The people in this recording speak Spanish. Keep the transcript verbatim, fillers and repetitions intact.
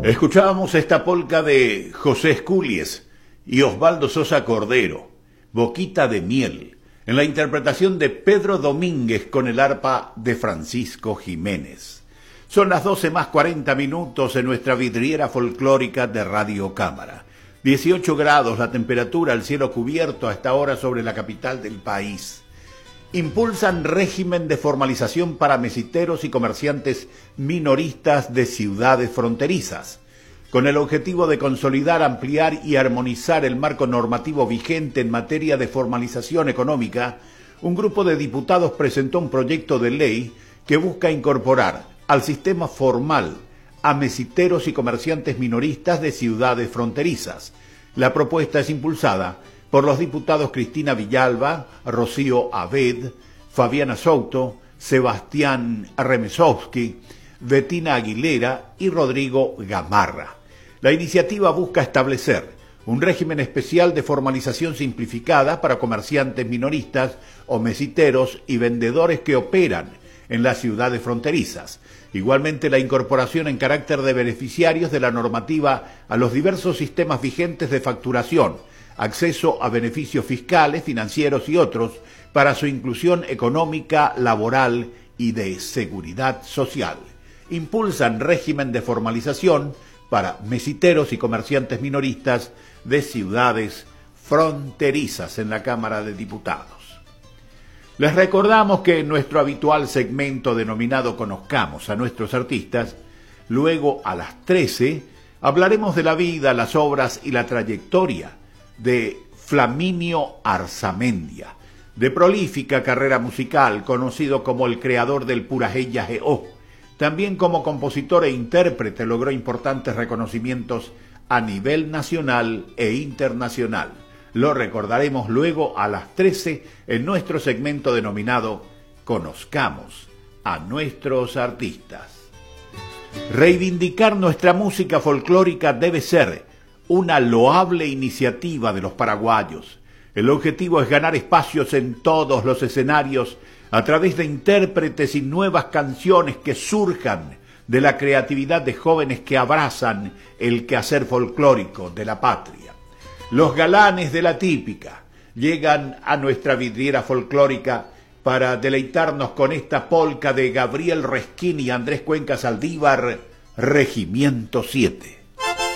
Escuchábamos esta polca de José Esculies y Osvaldo Sosa Cordero, Boquita de Miel, en la interpretación de Pedro Domínguez con el arpa de Francisco Jiménez. Son las doce más cuarenta minutos en nuestra vidriera folclórica de Radio Cámara. dieciocho grados la temperatura, el cielo cubierto a esta hora sobre la capital del país. Impulsan régimen de formalización para mesiteros y comerciantes minoristas de ciudades fronterizas, con el objetivo de consolidar, ampliar y armonizar el marco normativo vigente en materia de formalización económica. Un grupo de diputados presentó un proyecto de ley que busca incorporar al sistema formal a mesiteros y comerciantes minoristas de ciudades fronterizas. La propuesta es impulsada por los diputados Cristina Villalba, Rocío Abed, Fabiana Souto, Sebastián Remesowski, Bettina Aguilera y Rodrigo Gamarra. La iniciativa busca establecer un régimen especial de formalización simplificada para comerciantes minoristas o mesiteros y vendedores que operan en las ciudades fronterizas. Igualmente, la incorporación en carácter de beneficiarios de la normativa a los diversos sistemas vigentes de facturación, acceso a beneficios fiscales, financieros y otros para su inclusión económica, laboral y de seguridad social. Impulsan régimen de formalización para mesiteros y comerciantes minoristas de ciudades fronterizas en la Cámara de Diputados. Les recordamos que en nuestro habitual segmento denominado Conozcamos a nuestros artistas, luego a las trece hablaremos de la vida, las obras y la trayectoria de Flaminio Arzamendia, de prolífica carrera musical, conocido como el creador del Purajeya Geó. También como compositor e intérprete logró importantes reconocimientos a nivel nacional e internacional. Lo recordaremos luego a las trece en nuestro segmento denominado Conozcamos a nuestros artistas. Reivindicar nuestra música folclórica debe ser una loable iniciativa de los paraguayos. El objetivo es ganar espacios en todos los escenarios a través de intérpretes y nuevas canciones que surjan de la creatividad de jóvenes que abrazan el quehacer folclórico de la patria. Los galanes de la típica llegan a nuestra vidriera folclórica para deleitarnos con esta polca de Gabriel Resquín y Andrés Cuenca Saldívar, Regimiento siete.